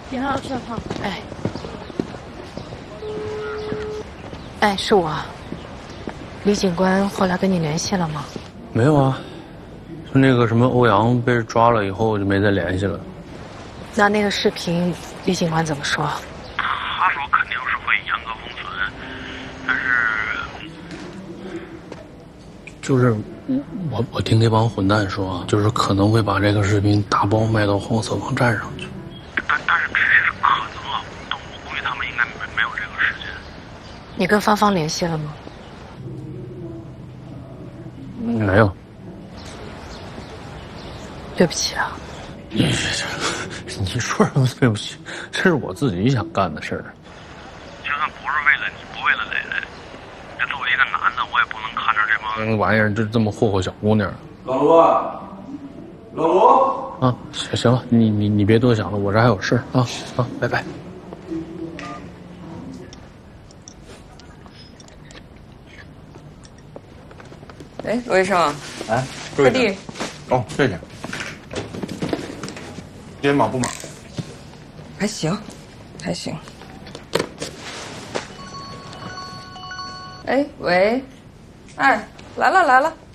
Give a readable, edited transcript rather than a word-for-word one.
严老师好。 哎，是我。李警官后来跟你联系了吗？ 没有啊，就那个什么欧阳被抓了以后就没再联系了。 那个视频，李警官怎么说？ 他说肯定是会严格封存，但是就是我听那帮混蛋说，就是可能会把这个视频打包卖到黄色网站上去。但是只是可能啊，但我估计他们应该没有这个时间。 你跟芳芳联系了吗？ 没有。 对不起啊。 你说什么对不起？这是我自己想干的事儿。就算不是为了你，不为了蕾蕾，这作为一个男的，我也不能看着这帮玩意儿就这么霍霍小姑娘。 老卢啊，老卢啊，行了，你别多想了，我这还有事啊，拜拜。 哎，罗医生， 哎， 快递。 哦，谢谢。今天忙不忙？ 还行，还行。哎，喂，哎，来了来了。